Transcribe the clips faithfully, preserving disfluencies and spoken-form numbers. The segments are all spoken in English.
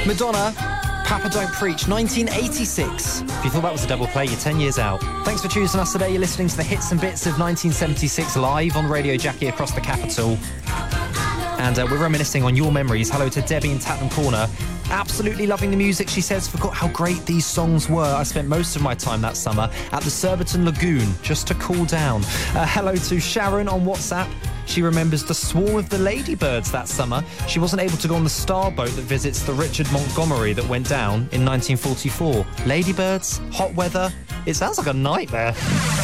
Madonna, Papa Don't Preach, nineteen eighty-six. If you thought that was a double play, you're ten years out. Thanks for choosing us today. You're listening to the hits and bits of nineteen seventy-six live on Radio Jackie across the capital. And uh, we're reminiscing on your memories. Hello to Debbie in Tatton Corner. Absolutely loving the music, she says. Forgot how great these songs were. I spent most of my time that summer at the Surbiton Lagoon just to cool down. Uh, hello to Sharon on WhatsApp. She remembers the swarm of the ladybirds that summer. She wasn't able to go on the Starboat that visits the Richard Montgomery that went down in nineteen forty-four. Ladybirds, hot weather. It sounds like a nightmare.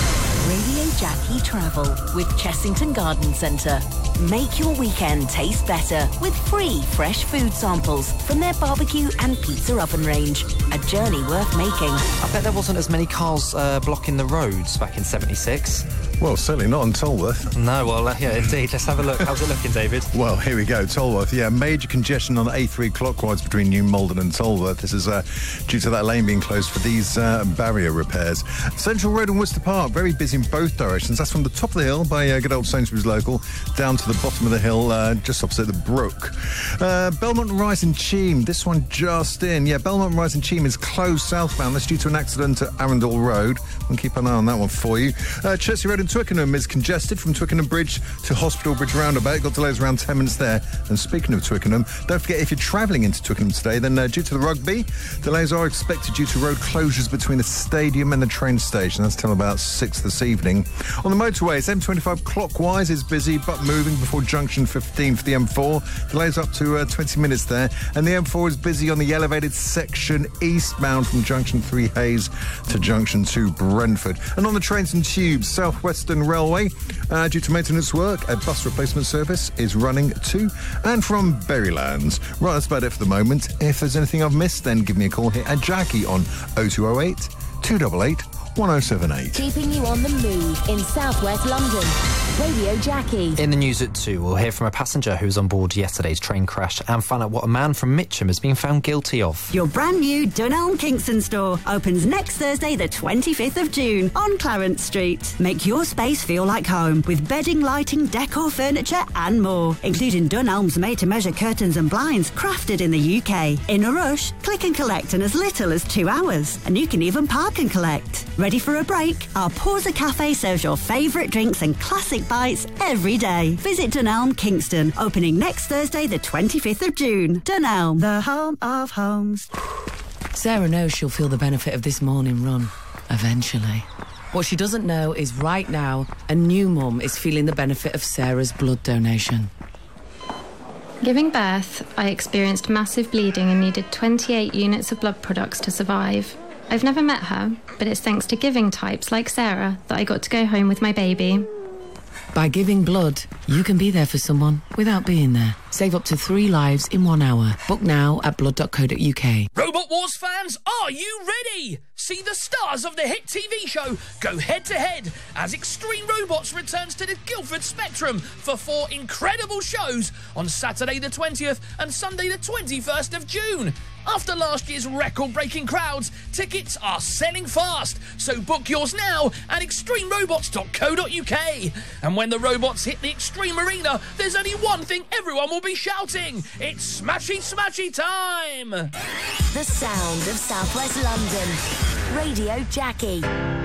Radio Jackie Travel with Chessington Garden Centre. Make your weekend taste better with free fresh food samples from their barbecue and pizza oven range. A journey worth making. I bet there wasn't as many cars uh, blocking the roads back in seventy-six. Well, certainly not on Tolworth. No, well, uh, yeah, indeed. Let's have a look. How's it looking, David? Well, here we go. Tolworth, yeah, major congestion on A three clockwise between New Malden and Tolworth. This is uh, due to that lane being closed for these uh, barrier repairs. Central Road and Worcester Park, very busy in both directions. That's from the top of the hill by uh, good old Sainsbury's Local down to the bottom of the hill, uh, just opposite the brook. Uh, Belmont Rise and Cheam, this one just in. Yeah, Belmont Rise and Cheam is closed southbound. That's due to an accident at Arundel Road. We'll keep an eye on that one for you. Uh, Chertsey Road in Twickenham is congested from Twickenham Bridge to Hospital Bridge Roundabout. Got delays around ten minutes there. And speaking of Twickenham, don't forget if you're travelling into Twickenham today, then uh, due to the rugby, delays are expected due to road closures between the stadium and the train station. That's till about six this evening. On the motorways, M twenty-five clockwise is busy but moving before junction fifteen for the M four. Delays up to uh, twenty minutes there. And the M four is busy on the elevated section eastbound from junction three Hayes to junction two Brentford. And on the trains and tubes, South Western Railway, uh, due to maintenance work, a bus replacement service is running to and from Berrylands. Right, that's about it for the moment. If there's anything I've missed, then give me a call here at Jackie on oh two oh eight, two eight eight, one oh seven eight. Keeping you on the move in southwest London. Radio Jackie. In the news at two, we'll hear from a passenger who was on board yesterday's train crash and find out what a man from Mitcham has been found guilty of. Your brand new Dunelm Kingston store opens next Thursday the twenty-fifth of June on Clarence Street. Make your space feel like home with bedding, lighting, decor, furniture and more, including Dunelm's made-to-measure curtains and blinds crafted in the U K. In a rush, click and collect in as little as two hours. And you can even park and collect. Ready for a break? Our Pausa Cafe serves your favourite drinks and classic bites every day. Visit Dunelm Kingston, opening next Thursday the twenty-fifth of June. Dunelm, the home of homes. Sarah knows she'll feel the benefit of this morning run, eventually. What she doesn't know is right now, a new mum is feeling the benefit of Sarah's blood donation. Giving birth, I experienced massive bleeding and needed twenty-eight units of blood products to survive. I've never met her, but it's thanks to giving types like Sarah that I got to go home with my baby. By giving blood, you can be there for someone without being there. Save up to three lives in one hour. Book now at blood dot co dot uk. Robot Wars fans, are you ready? See the stars of the hit T V show go head-to-head as Extreme Robots returns to the Guildford Spectrum for four incredible shows on Saturday the twentieth and Sunday the twenty-first of June. After last year's record-breaking crowds, tickets are selling fast, so book yours now at extreme robots dot co dot uk. And when the robots hit the Extreme Arena, there's only one thing everyone will be shouting. It's Smashy Smashy time! The sound of southwest London. Radio Jackie.